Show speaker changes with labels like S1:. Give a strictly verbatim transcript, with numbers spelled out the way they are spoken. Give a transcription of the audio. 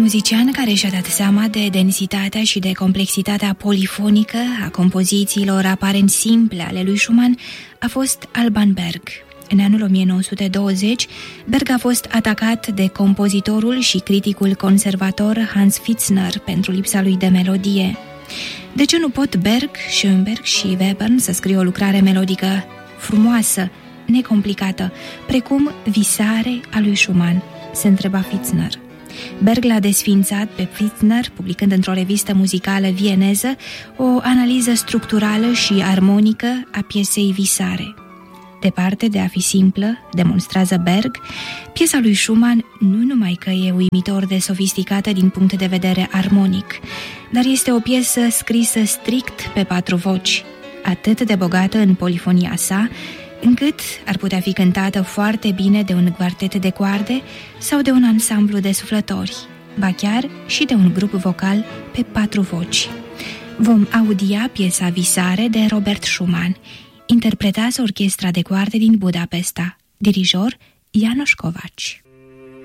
S1: muzician care și-a dat seama de densitatea și de complexitatea polifonică a compozițiilor aparent simple ale lui Schumann a fost Alban Berg. În anul o mie nouă sute douăzeci, Berg a fost atacat de compozitorul și criticul conservator Hans Pfitzner pentru lipsa lui de melodie. De ce nu pot Berg, Schönberg și Webern să scrie o lucrare melodică frumoasă, necomplicată, precum Visare a lui Schumann? Se întreba Pfitzner. Berg l-a desfințat pe Pfitzner, publicând într-o revistă muzicală vieneză o analiză structurală și armonică a piesei Visare. Departe de a fi simplă, demonstrează Berg, piesa lui Schumann nu numai că e uimitor de sofisticată din punct de vedere armonic, dar este o piesă scrisă strict pe patru voci, atât de bogată în polifonia sa, încât ar putea fi cântată foarte bine de un quartet de coarde sau de un ansamblu de suflători, ba chiar și de un grup vocal pe patru voci. Vom audia piesa Visare de Robert Schumann, interpretează orchestra de coarde din Budapesta, dirijor János Kovács.